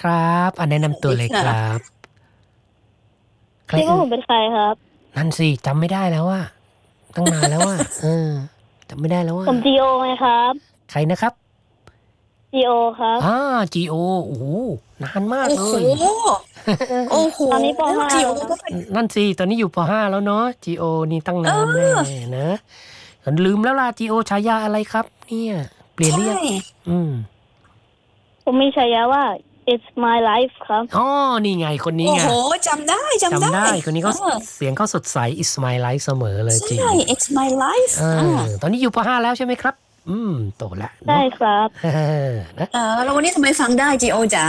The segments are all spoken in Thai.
ครับแนะนำตัวเลยครับใครคิดว่าผมเป็นใครครับนั่นสิจำไม่ได้แล้วว่าตั้งนานแล้วว่าจำไม่ได้แล้วว่าผมจีโอไงครับใครนะครับจีโอครับจีโอโอ้โหนานมากโอ้โหเลยโอ้โหตอนนี้ป .5 จิ๋วแล้วคก็รับเป็นนั่นสิตอนนี้อยู่ป .5 แล้วเนาะจีโอนี่ตั้งเอนานแน่อนะลืมแล้วล่ะจีโอฉายาอะไรครับเนี่ยเปลี่ยนหรือใช่ยังผมมีฉายาว่า it's my life ครับนี่ไงคนนี้โอ้ไงโหจำได้จำได้คนนี้เขาเออเสียงเขาสดใส It's my life เสมอเลยจริงใช่ it's my life ตอนนี้อยู่ป .5 แล้วใช่ไหมครับโตแล้วได้เนาะครับนะแล้ววันนี้ทำไมฟังได้จิโอจ๋า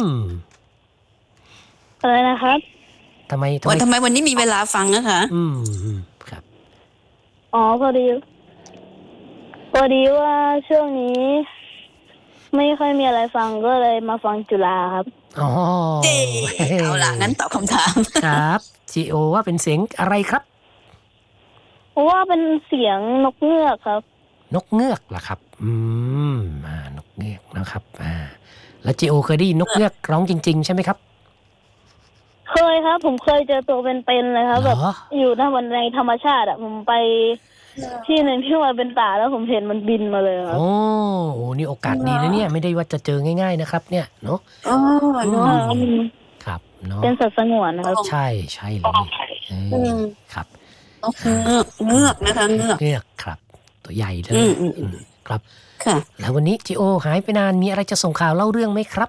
อะไรนะครับทำไมวันนี้มีเวลาฟังนะคะครับพอดีว่าช่วงนี้ ไม่ค่อยมีอะไรฟังก็เลยมาฟังจุฬาครับเอาล่ะงั้นตอบคำถามครับจีโอว่าเป็นเสียงอะไรครับเพราะว่าเป็นเสียงนกเงือกครับนกเงือกเหรอครับนกเงือกนะครับแล้วจีโอเคยได้ยินนกเงือกร้องจริงๆใช่ไหมครับเคยครับ ผมเคยเจอตัวเป็นๆเลยครับเหรอแบบอยู่ในธรรมชาติผมไปที่หนึ่งที่มันเป็นป่าแล้วผมเห็นมันบินมาเลยครับโอ้นี่โอกาสดีนะเนี่ยไม่ได้ว่าจะเจอง่ายๆนะครับเนี่ยเนาะครับเนาะเป็นสัตว์สงวนนะครับใช่เลยครับเงือกนะคะเงือกครับตัวใหญ่เลยครับค่ะแล้ววันนี้จีโอหายไปนานมีอะไรจะส่งข่าวเล่าเรื่องไหมครับ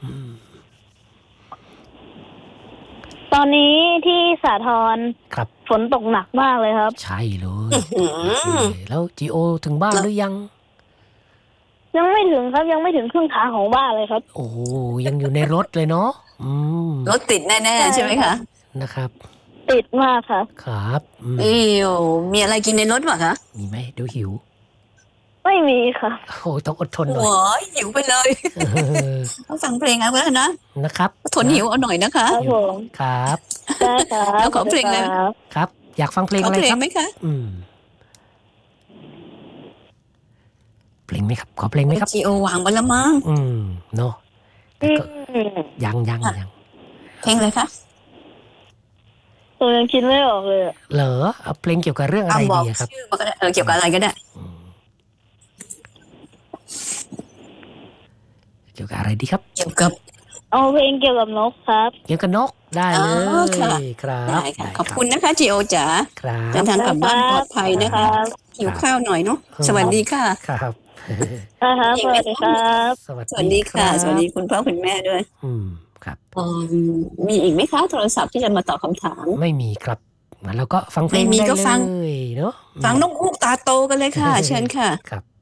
ตอนนี้ที่สาทรครับฝนตกหนักมากเลยครับใช่เลยแล้วจีโอถึงบ้านหรือยังยังไม่ถึงครับยังไม่ถึงครึ่งทางของบ้านเลยครับโอ้ยังอยู่ในรถเลยเนาะรถติดแน่ๆใช่ไหมคะนะครับติดมากครับครับมีอะไรกินในรถป่ะคะมีไหมเดี๋ยวหิวไม่มีค่ะต้องอดทนหน่อยโอ้ยหิวไปเลยต้องฟังเพลงเอาแล้วนะครับทนหิวเอาหน่อยนะคะครับผมครับได้ครับแล้วขอเพลงเลยครับอยากฟังเพลงอะไรครับไหมคะเพลงไหมครับขอเพลงไหมครับจีโอวางไปแล้วมั้งเนาะแต่ก็ยังเพลงอะไรคะตัวยังคิดไม่ออกเลยเหรอเอาเพลงเกี่ยวกับเรื่องอะไรดีครับชื่อมันก็ได้เกี่ยวกับอะไรก็ได้เกี่ยวกับอะไรดีครับเกี่ยวกับเอาเพลงเกี่ยวกับนกครับเกี่ยวกับนกได้เลยครับได้ค่ะขอบคุณนะคะจีโอจ๋าครับเดินทางกลับบ้านปลอดภัยนะคะหิวข้าวหน่อยเนาะสวัสดีค่ะครับนะครับสวัสดีครับสวัสดีค่ะสวัสดีคุณพ่อคุณแม่ด้วยครับมีอีกไหมคะโทรศัพท์ที่จะมาตอบคำถามไม่มีครับงั้นเราก็ฟังเพลงได้เลยเนาะฟังนกฮูกตาโตกันเลยค่ะเชิญค่ะครับ